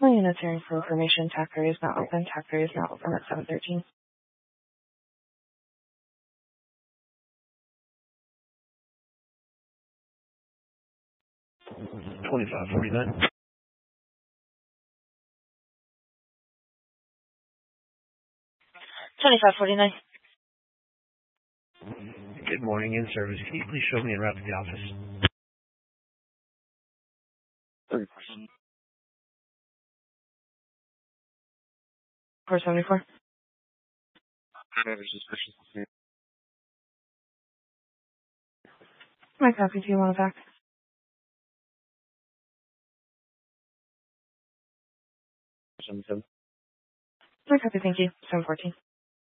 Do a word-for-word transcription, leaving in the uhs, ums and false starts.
All units hearing for information, TAC area is now open. TAC area is now open at seven thirteen. twenty-five forty-nine. twenty-five forty-nine. Good morning, in service. Can you please show me en route to the office? four seventy-four. My copy, do you want it back? seven seven. My copy, thank you. seven fourteen.